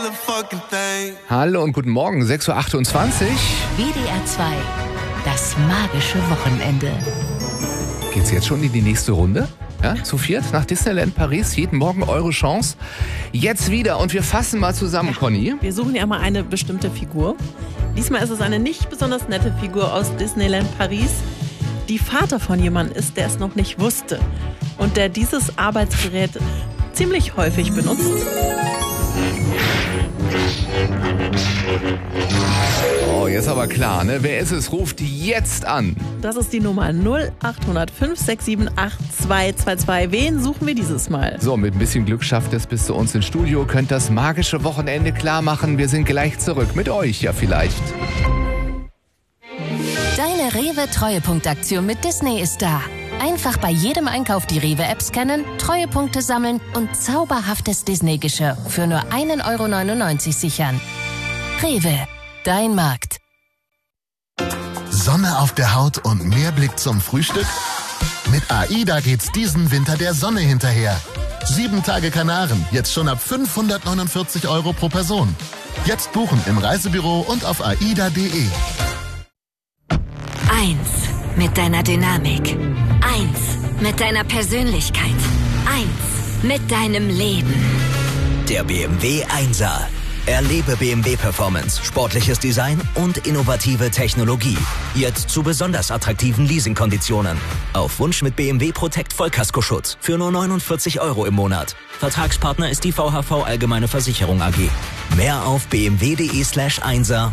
Hallo und guten Morgen, 6.28 Uhr. WDR 2, das magische Wochenende. Geht's jetzt schon in die nächste Runde? Ja, zu viert nach Disneyland Paris. Jeden Morgen eure Chance. Jetzt wieder und wir fassen mal zusammen, Conny. Wir suchen ja mal eine bestimmte Figur. Diesmal ist es eine nicht besonders nette Figur aus Disneyland Paris, die Vater von jemandem ist, der es noch nicht wusste und der dieses Arbeitsgerät ziemlich häufig benutzt. Oh, jetzt aber klar, ne? Wer ist es? Ruft jetzt an. Das ist die Nummer 0800 567 8222. Wen suchen wir dieses Mal? So, mit ein bisschen Glück schafft es bis zu uns ins Studio. Könnt das magische Wochenende klar machen. Wir sind gleich zurück. Mit euch ja vielleicht. Deine Rewe-Treuepunktaktion mit Disney ist da. Einfach bei jedem Einkauf die Rewe-App scannen, Treuepunkte sammeln und zauberhaftes Disney-Geschirr für nur 1,99 € sichern. Rewe, dein Markt. Sonne auf der Haut und mehr Blick zum Frühstück? Mit AIDA geht's diesen Winter der Sonne hinterher. 7 Tage Kanaren, jetzt schon ab 549 € pro Person. Jetzt buchen im Reisebüro und auf aida.de. 1 mit deiner Dynamik. 1 mit deiner Persönlichkeit. 1 mit deinem Leben. Der BMW 1er. Erlebe BMW Performance, sportliches Design und innovative Technologie. Jetzt zu besonders attraktiven Leasingkonditionen. Auf Wunsch mit BMW Protect Vollkaskoschutz für nur 49 € im Monat. Vertragspartner ist die VHV Allgemeine Versicherung AG. Mehr auf bmw.de/1er